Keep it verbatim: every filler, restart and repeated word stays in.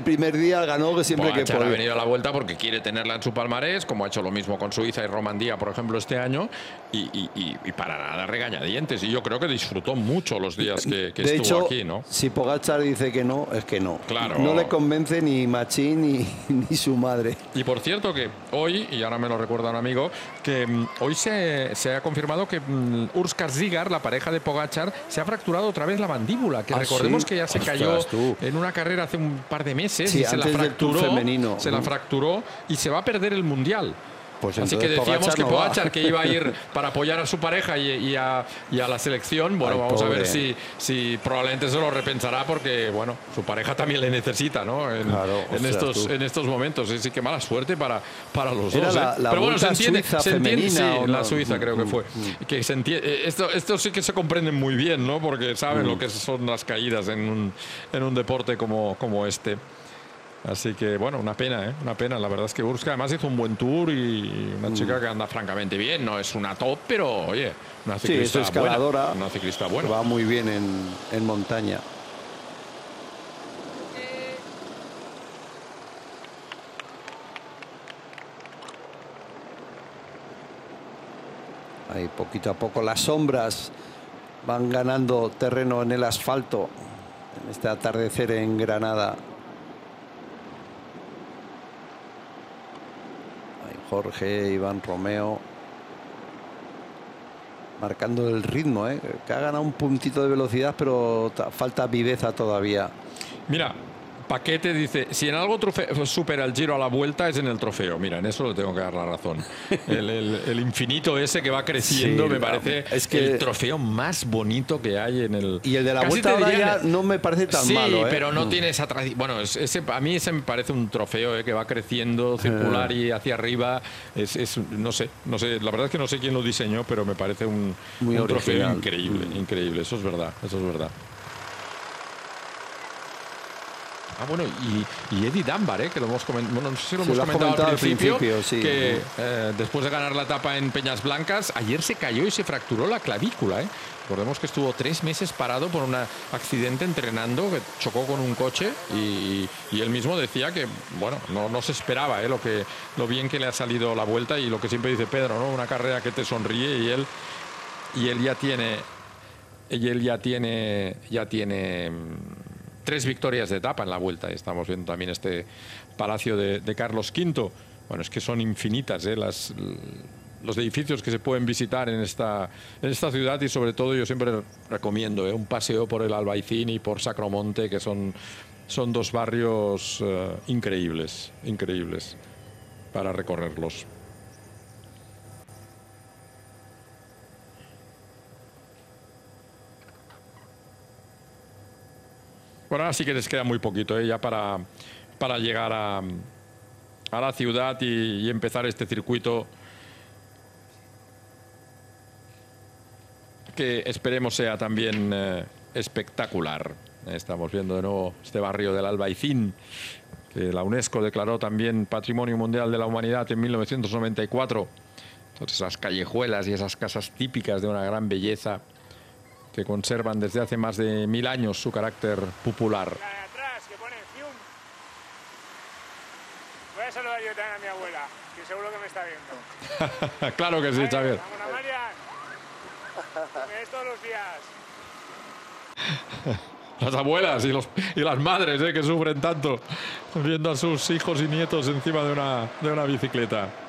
primer día ganó que siempre que Pogačar ha podía. venido a la Vuelta porque quiere tenerla en su palmarés, como ha hecho lo mismo con Suiza y Romandía, por ejemplo, este año, y, y, y, y para nada regañadientes. Y yo creo que disfrutó mucho los días que, que de estuvo hecho, aquí, ¿no? Si Pogačar dice que no, es que no. Claro. No le convence ni Machín ni, ni su madre. Y por cierto que hoy, y ahora me lo recuerda un amigo, que mm, hoy se, se ha confirmado que mm, Urs Karsdigar, la pareja de Pogačar, se ha fracturado otra vez la mandíbula, que ¿Ah, recordemos sí? que ya se Ostras, cayó tú. en una carrera hace un par de meses Sí, y se la antes del Tour fracturó, femenino. se la fracturó y se va a perder el Mundial. Pues Así que decíamos Pogačar que no Pogačar va. que iba a ir para apoyar a su pareja y, y, a, y a la selección, bueno, Ay, vamos pobre. a ver si, si probablemente se lo repensará porque, bueno, su pareja también le necesita, ¿no? En, Claro, en ostras, estos, tú. en estos momentos. Sí, qué mala suerte para, para los Era dos. la- ¿eh? la Pero bueno, se Vuelta entiende. Suiza Se entiende femenina, sí, ¿o la no? Suiza creo que Mm, fue. mm. Que se entiende, eh, esto, esto sí que se comprenden muy bien, ¿no? Porque saben Mm. lo que son las caídas en un, en un deporte como, como este. Así que, bueno, una pena, ¿eh? Una pena. La verdad es que Urska además hizo un buen tour y una chica que anda francamente bien. No es una top, pero, oye, una Sí, ciclista es escaladora. buena. Una ciclista buena. Va muy bien en, en montaña. Ahí poquito a poco las sombras van ganando terreno en el asfalto en este atardecer en Granada. Ahí Jorge, Iván Romeo marcando el ritmo, ¿eh? Que ha ganado un puntito de velocidad, pero falta viveza todavía. Mira, Paquete dice, si en algo trofeo, supera el Giro a la Vuelta es en el trofeo. Mira, en eso le tengo que dar la razón. El, el, el infinito ese que va creciendo Sí, me parece es que el trofeo más bonito que hay en el... Y el de la Casi Vuelta te ahora diría- ya no me parece tan sí, malo, ¿eh? pero no Mm. tiene esa tradición. Bueno, es- ese, a mí ese me parece un trofeo, ¿eh? Que va creciendo, circular y hacia arriba. Es, es- no sé, no sé. La verdad es que no sé quién lo diseñó, pero me parece un, Muy un trofeo original. increíble, Mm. increíble. Eso es verdad, eso es verdad. Ah, bueno, y, y Eddie Dunbar, ¿eh? Que lo hemos comentado, bueno, no sé si lo Sí, hemos lo has comentado, comentado al al principio, principio, sí. que eh, después de ganar la etapa en Peñas Blancas, ayer se cayó y se fracturó la clavícula, ¿eh? Recordemos que estuvo tres meses parado por un accidente entrenando, que chocó con un coche y, y él mismo decía que, bueno, no, no se esperaba, ¿eh? lo, que, lo bien que le ha salido la Vuelta y lo que siempre dice Pedro, ¿no? Una carrera que te sonríe y él, y él ya tiene, y él ya tiene, ya tiene tres victorias de etapa en la Vuelta. Estamos viendo también este Palacio de, de Carlos quinto. Bueno, es que son infinitas, ¿eh? Las, los edificios que se pueden visitar en esta, en esta ciudad y sobre todo yo siempre recomiendo, ¿eh? Un paseo por el Albaicín y por Sacromonte, que son, son dos barrios uh, increíbles, increíbles para recorrerlos. Bueno, ahora sí que les queda muy poquito, ¿eh? Ya para, para llegar a, a la ciudad y, y empezar este circuito que esperemos sea también eh, espectacular. Estamos viendo de nuevo este barrio del Albaicín, que la UNESCO declaró también Patrimonio Mundial de la Humanidad en mil novecientos noventa y cuatro. Entonces, esas callejuelas y esas casas típicas de una gran belleza que conservan desde hace más de mil años su carácter popular. La de atrás, que pone Fium. Voy a saludar yo también a mi abuela, que seguro que me está viendo. Claro que sí, Vale, Xavier. Vámonos, Marian. Me ves todos los días. Las abuelas y, los, y las madres, ¿eh? Que sufren tanto viendo a sus hijos y nietos encima de una, de una bicicleta.